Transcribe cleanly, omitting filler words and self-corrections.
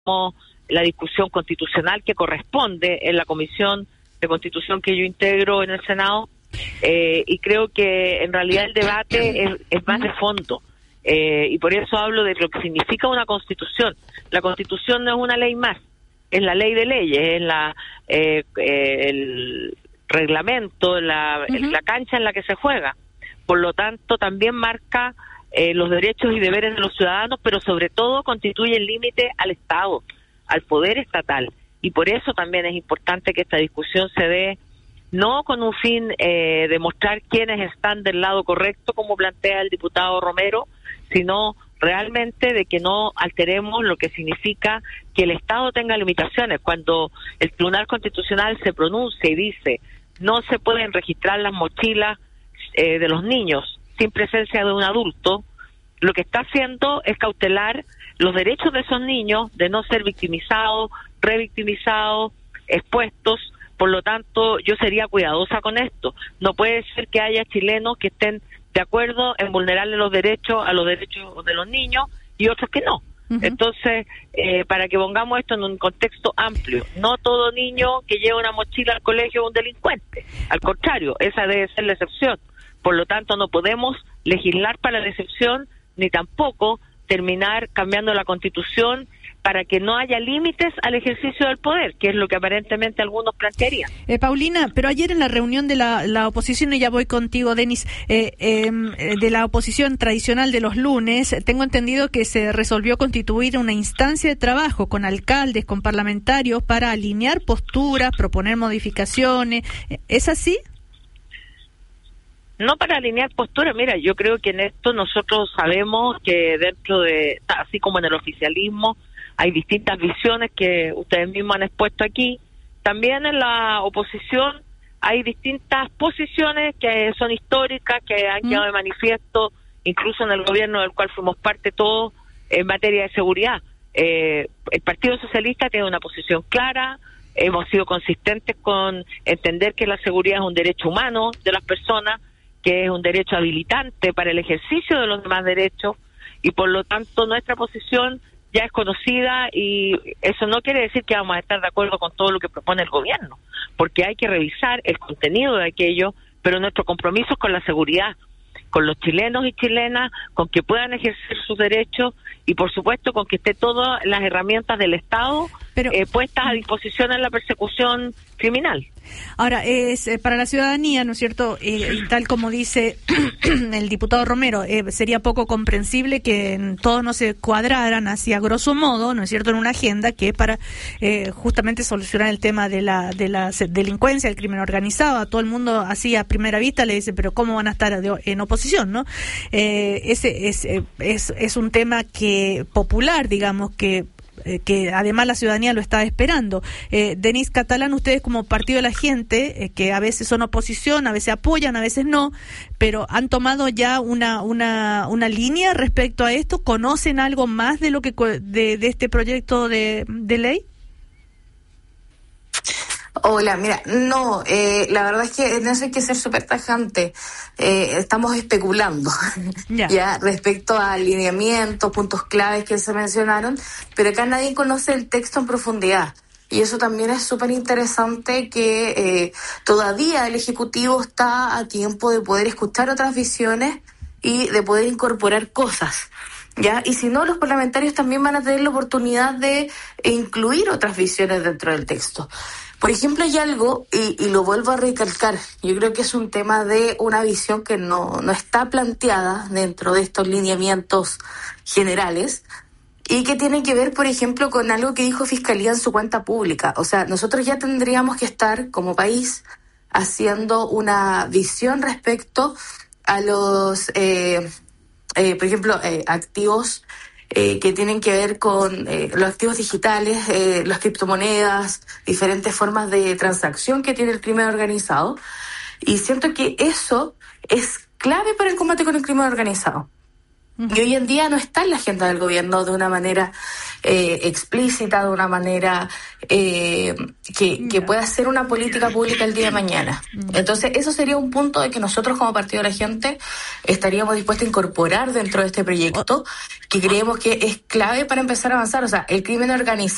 la discusión constitucional que corresponde en la Comisión de Constitución que yo integro en el Senado, y creo que en realidad el debate es más de fondo, y por eso hablo de lo que significa una Constitución. La Constitución no es una ley más, es la ley de leyes, es el reglamento, la cancha en la que se juega. Por lo tanto, también marca los derechos y deberes de los ciudadanos, pero sobre todo constituye el límite al Estado, al poder estatal. Y por eso también es importante que esta discusión se dé no con un fin de mostrar quiénes están del lado correcto, como plantea el diputado Romero, sino realmente de que no alteremos lo que significa que el Estado tenga limitaciones. Cuando el Tribunal Constitucional se pronuncia y dice no se pueden registrar las mochilas de los niños sin presencia de un adulto, lo que está haciendo es cautelar los derechos de esos niños de no ser victimizados, revictimizados, expuestos. Por lo tanto, yo sería cuidadosa con esto. No puede ser que haya chilenos que estén de acuerdo en vulnerarle los derechos a los derechos de los niños y otros que no. Entonces, para que pongamos esto en un contexto amplio, no todo niño que lleva una mochila al colegio es un delincuente. Al contrario, esa debe ser la excepción. Por lo tanto, no podemos legislar para la excepción, ni tampoco terminar cambiando la Constitución para que no haya límites al ejercicio del poder, que es lo que aparentemente algunos plantearían. Paulina, pero ayer en la reunión de la oposición, y ya voy contigo, Denis, de la oposición tradicional de los lunes, tengo entendido que se resolvió constituir una instancia de trabajo con alcaldes, con parlamentarios, para alinear posturas, proponer modificaciones. ¿Es así? No para alinear posturas. Mira, yo creo que en esto nosotros sabemos que dentro de, así como en el oficialismo, hay distintas visiones que ustedes mismos han expuesto aquí. También en la oposición hay distintas posiciones que son históricas, que han quedado de manifiesto, incluso en el gobierno del cual fuimos parte todos, en materia de seguridad. El Partido Socialista tiene una posición clara, hemos sido consistentes con entender que la seguridad es un derecho humano de las personas, que es un derecho habilitante para el ejercicio de los demás derechos, y por lo tanto nuestra posición ya es conocida, y eso no quiere decir que vamos a estar de acuerdo con todo lo que propone el gobierno, porque hay que revisar el contenido de aquello, pero nuestro compromiso es con la seguridad, con los chilenos y chilenas, con que puedan ejercer sus derechos, y por supuesto con que esté todas las herramientas del Estado puestas a disposición en la persecución criminal. Ahora, es para la ciudadanía, ¿no es cierto? Y tal como dice el diputado Romero, sería poco comprensible que todos no se cuadraran así a grosso modo, ¿no es cierto?, en una agenda que es para justamente solucionar el tema de la delincuencia, el crimen organizado. A todo el mundo así a primera vista le dice, pero ¿cómo van a estar en oposición, no? Ese es un tema que popular, digamos, que además la ciudadanía lo está esperando. Denis Catalán, ustedes como Partido de la Gente, que a veces son oposición, a veces apoyan, a veces no, pero ¿han tomado ya una línea respecto a esto? ¿Conocen algo más de lo que de este proyecto de ley? Hola, mira, no, la verdad es que en eso hay que ser súper tajante. Estamos especulando ya respecto a alineamientos, puntos claves que se mencionaron, pero acá nadie conoce el texto en profundidad. Y eso también es súper interesante, que todavía el Ejecutivo está a tiempo de poder escuchar otras visiones y de poder incorporar cosas. ¿Ya? Y si no, los parlamentarios también van a tener la oportunidad de incluir otras visiones dentro del texto. Por ejemplo, hay algo, y lo vuelvo a recalcar, yo creo que es un tema de una visión que no está planteada dentro de estos lineamientos generales, y que tiene que ver, por ejemplo, con algo que dijo Fiscalía en su cuenta pública. O sea, nosotros ya tendríamos que estar, como país, haciendo una visión respecto a los, por ejemplo, activos que tienen que ver con los activos digitales, las criptomonedas, diferentes formas de transacción que tiene el crimen organizado. Y siento que eso es clave para el combate con el crimen organizado. Y hoy en día no está en la agenda del gobierno de una manera explícita, de una manera que pueda ser una política pública el día de mañana. Entonces, eso sería un punto de que nosotros como Partido de la Gente estaríamos dispuestos a incorporar dentro de este proyecto, que creemos que es clave para empezar a avanzar. O sea, el crimen organizado